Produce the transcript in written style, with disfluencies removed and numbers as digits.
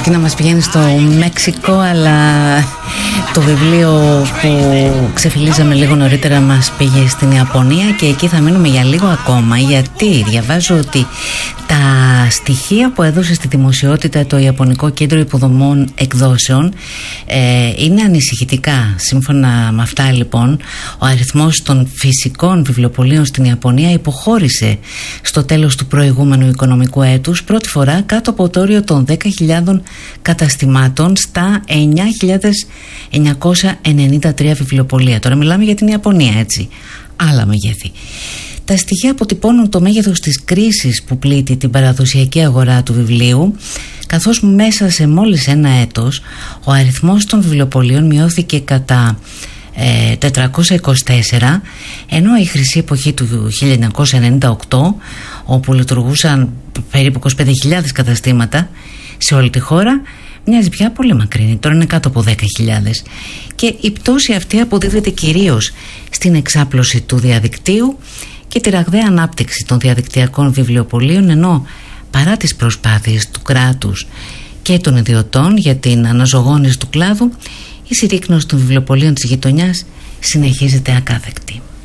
μουσική να μας πηγαίνει στο Μέξικο, αλλά το βιβλίο που ξεφυλίζαμε λίγο νωρίτερα μας πήγε στην Ιαπωνία και εκεί θα μείνουμε για λίγο ακόμα, γιατί διαβάζω ότι τα στοιχεία που έδωσε στη δημοσιότητα το Ιαπωνικό Κέντρο Υποδομών Εκδόσεων είναι ανησυχητικά. Σύμφωνα με αυτά, λοιπόν, ο αριθμός των φυσικών βιβλιοπωλείων στην Ιαπωνία υποχώρησε στο τέλος του προηγούμενου οικονομικού έτους πρώτη φορά κάτω από το όριο των 10.000 καταστημάτων στα 9.993 βιβλιοπωλεία. Τώρα μιλάμε για την Ιαπωνία, έτσι. Άλλα μεγέθη. Τα στοιχεία αποτυπώνουν το μέγεθος της κρίσης που πλήττει την παραδοσιακή αγορά του βιβλίου, καθώς μέσα σε μόλις ένα έτος ο αριθμός των βιβλιοπωλείων μειώθηκε κατά 424, ενώ η χρυσή εποχή του 1998, όπου λειτουργούσαν περίπου 25.000 καταστήματα σε όλη τη χώρα, μοιάζει πια πολύ μακρινή. Τώρα είναι κάτω από 10.000. Και η πτώση αυτή αποδίδεται κυρίως στην εξάπλωση του διαδικτύου και τη ραγδαία ανάπτυξη των διαδικτυακών βιβλιοπωλείων, ενώ παρά τις προσπάθειες του κράτους και των ιδιωτών για την αναζωογόνηση του κλάδου, η συρρίκνωση των βιβλιοπωλείων της γειτονιάς συνεχίζεται ακάθεκτη.